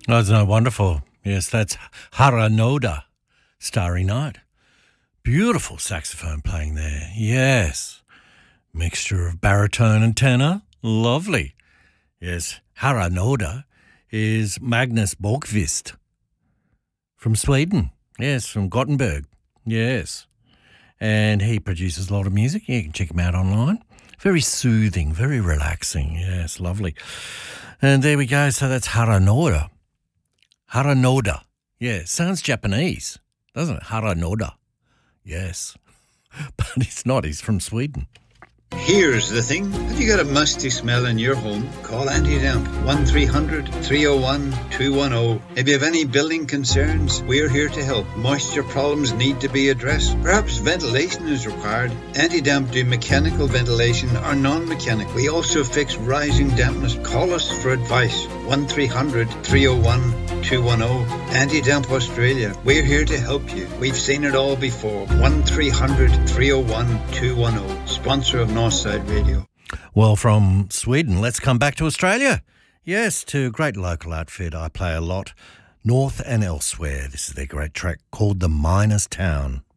That's no wonderful. Yes, that's Haranoda, Starry Night. Beautiful saxophone playing there. Yes. Mixture of baritone and tenor. Lovely. Yes, Haranoda is Magnus Borgqvist from Sweden. Yes, from Gothenburg. Yes. And he produces a lot of music. You can check him out online. Very soothing, very relaxing. Yes, lovely. And there we go. So that's Haranoda. Haranoda. Yeah, sounds Japanese, doesn't it? Haranoda. Yes. But he's not. He's from Sweden. Here's the thing. Have you got a musty smell in your home? Call Anti-Damp 1300-301-210. If you have any building concerns, we're here to help. Moisture problems need to be addressed. Perhaps ventilation is required. Anti-Damp do mechanical ventilation or non-mechanical. We also fix rising dampness. Call us for advice. 1300-301-210. Anti-Damp Australia. We're here to help you. We've seen it all before. 1300-301-210. Sponsor of Northside Radio. Well, from Sweden, let's come back to Australia. Yes, to a great local outfit I play a lot, North and Elsewhere. This is their great track called The Miner's Town.